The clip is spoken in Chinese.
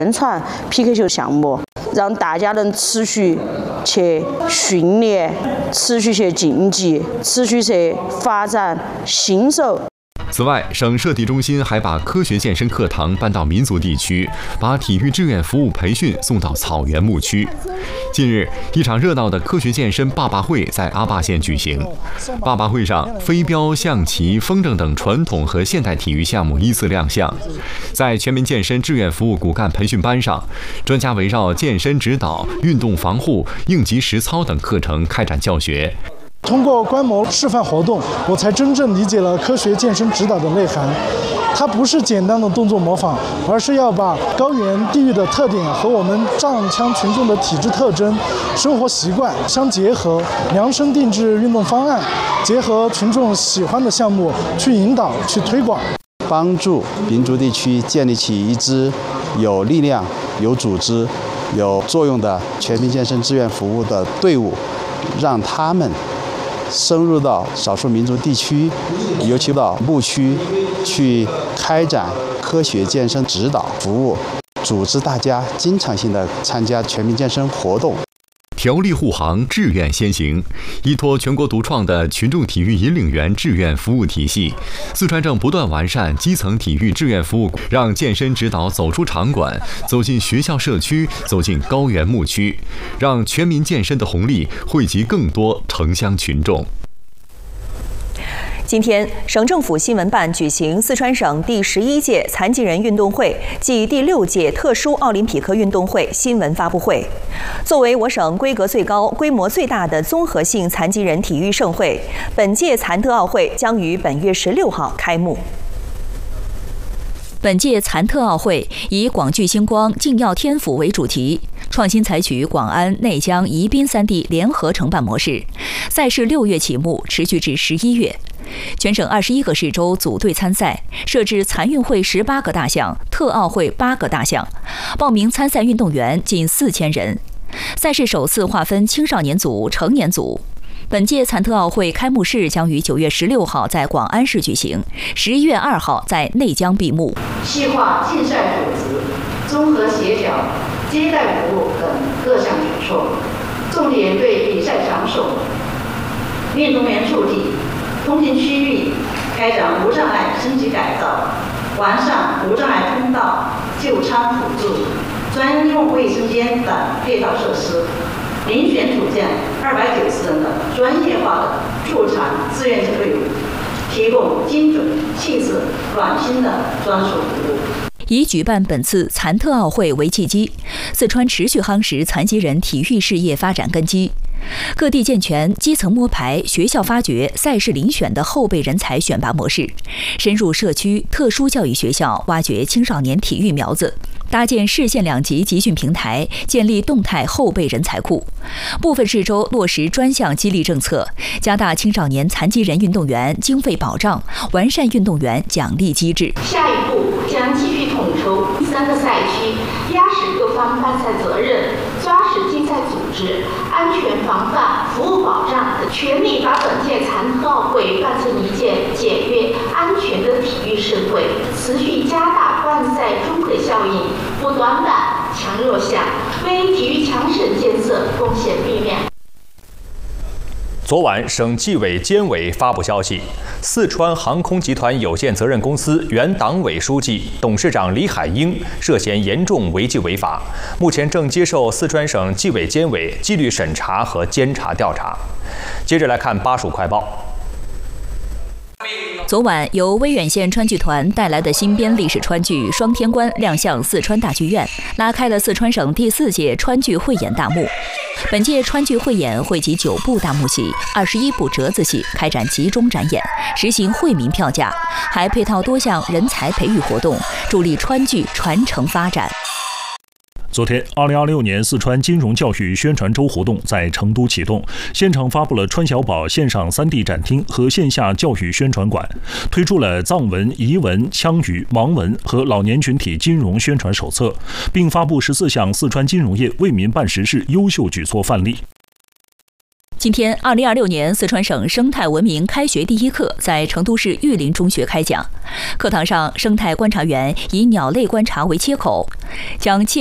宣传 PK 球项目，让大家能持续去训练，持续去竞技，持续去发展新手。 此外，省社体中心还把科学健身课堂搬到民族地区，把体育志愿服务培训送到草原牧区。近日，一场热闹的科学健身坝坝会在阿坝县举行。坝坝会上，飞镖、象棋、风筝等传统和现代体育项目依次亮相。在全民健身志愿服务骨干培训班上，专家围绕健身指导、运动防护、应急实操等课程开展教学。 通过观摩示范活动，我才真正理解了科学健身指导的内涵。它不是简单的动作模仿，而是要把高原地域的特点和我们藏羌群众的体质特征、生活习惯相结合，量身定制运动方案，结合群众喜欢的项目去引导、去推广， 帮助民族地区建立起一支有力量、有组织、有作用的全民健身志愿服务的队伍，让他们深入到少数民族地区，尤其到牧区去开展科学健身指导服务，组织大家经常性的参加全民健身活动。 条例护航，志愿先行。依托全国独创的群众体育引领员志愿服务体系，四川正不断完善基层体育志愿服务，让健身指导走出场馆，走进学校社区，走进高原牧区，让全民健身的红利惠及更多城乡群众。 今天，省政府新闻办举行四川省第11届残疾人运动会暨第6届特殊奥林匹克运动会新闻发布会。作为我省规格最高、规模最大的综合性残疾人体育盛会，本届残特奥会将于本月16号开幕。本届残特奥会以“广聚星光，竞耀天府”为主题，创新采取广安、内江、宜宾3地联合承办模式。赛事6月启幕，持续至11月。全省21个市州组队参赛，设置残运会18个大项，特奥会8个大项，报名参赛运动员近4000人。赛事首次划分青少年组、成年组。本届残特奥会开幕式将于9月16号在广安市举行，11月2号在内江闭幕。 细化竞赛组织、综合协调、接待服务等各项举措，重点对比赛场所、运动员驻地、通行区域开展无障碍升级改造，完善无障碍通道、就餐辅助、专用卫生间等配套设施，遴选组建290人的专业化的助残志愿者队伍，提供精准、细致、暖心的专属服务。 以举办本次残特奥会为契机，四川持续夯实残疾人体育事业发展根基。各地健全基层摸排、学校发掘、赛事遴选的后备人才选拔模式，深入社区特殊教育学校，挖掘青少年体育苗子，搭建市县2级集训平台，建立动态后备人才库。部分市州落实专项激励政策，加大青少年残疾人运动员经费保障，完善运动员奖励机制。 下一步将继续统筹3个赛区，压实各方办赛责任，抓实竞赛组织、安全防范、服务保障，全力把本届残特奥会办成一届简约、安全的体育盛会，持续加大办赛综合效应，不短板、强弱项，为体育强省建设贡献力量。 昨晚，省纪委监委发布消息，四川航空集团有限责任公司原党委书记、董事长李海英涉嫌严重违纪违法，目前正接受四川省纪委监委纪律审查和监察调查。接着来看巴蜀快报。 昨晚，由威远县川剧团带来的新编历史川剧《双天关》亮相四川大剧院，拉开了四川省第4届川剧汇演大幕。本届川剧汇演汇集9部大幕戏、21部折子戏，开展集中展演，实行惠民票价，还配套多项人才培育活动，助力川剧传承发展。 昨天，2026年四川金融教育宣传周活动在成都启动，现场发布了川小宝线上3D 展厅和线下教育宣传馆，推出了藏文、彝文、羌语、蒙文和老年群体金融宣传手册，并发布14项四川金融业为民办实事优秀举措范例。 今天，2026年四川省生态文明开学第一课在成都市玉林中学开讲。课堂上，生态观察员以鸟类观察为切口，将